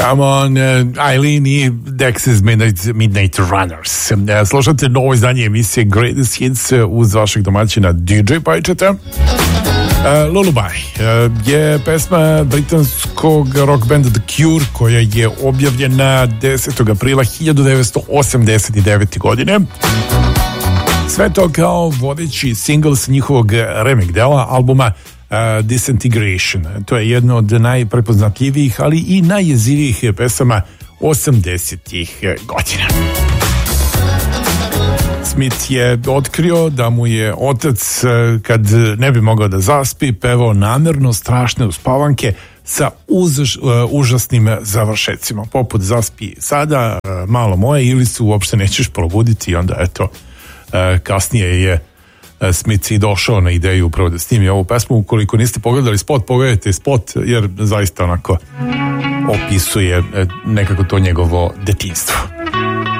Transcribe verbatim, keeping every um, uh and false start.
Come on, Eileen i Dexys Midnight, Midnight Runners. Slušate novo izdanje emisije Greatest Hits uz vašeg domaćina D J Pajčeta. Uh, Lullaby uh, je pesma britanskog rock benda The Cure koja je objavljena desetog aprila hiljadu devetsto osamdeset devete. godine. Sve to kao vodeći singl s njihovog remake dela albuma Uh, Disintegration. To je jedno od najprepoznatljivijih, ali i najjezivijih pesama osamdesetih godina. Smith je otkrio da mu je otac, kad ne bi mogao da zaspi, pevao namerno strašne uspavanke sa uz, uh, užasnim završecima, poput zaspi sada, uh, malo moje, ili se uopšte nećeš probuditi. I onda eto, uh, kasnije je Smith i došao na ideju upravo da snimi ovu pesmu. Ukoliko niste pogledali spot, pogledajte spot, jer zaista onako opisuje nekako to njegovo detinjstvo.